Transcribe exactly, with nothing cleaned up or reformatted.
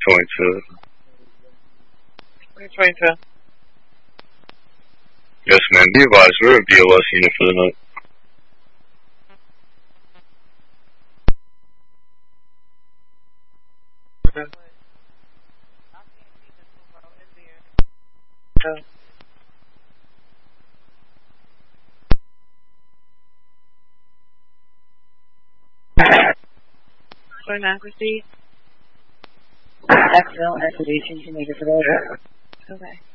twenty-two. twenty twenty-two. Yes, ma'am. Be advised, we're a B O S unit for the night. Okay. twenty-nine, proceed. Excellent. Activation to make it for order. Okay.